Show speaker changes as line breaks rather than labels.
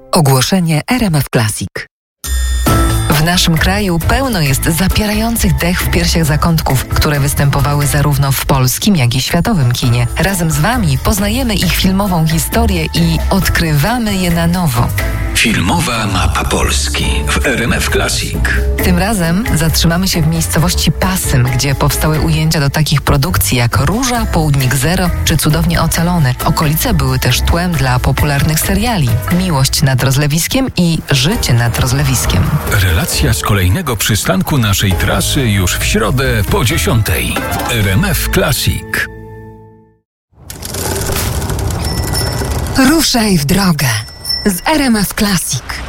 Ogłoszenie RMF Classic. W naszym kraju pełno jest zapierających dech w piersiach zakątków, które występowały zarówno w polskim, jak i światowym kinie. Razem z Wami poznajemy ich filmową historię i odkrywamy je na nowo.
Filmowa mapa Polski w RMF Classic.
Tym razem zatrzymamy się w miejscowości Pasym, gdzie powstały ujęcia do takich produkcji jak Róża, Południk Zero czy Cudownie Ocalony. Okolice były też tłem dla popularnych seriali Miłość nad rozlewiskiem i Życie nad rozlewiskiem.
Relacja z kolejnego przystanku naszej trasy już w środę po 10:00. RMF Classic.
Ruszaj w drogę z RMF Classic.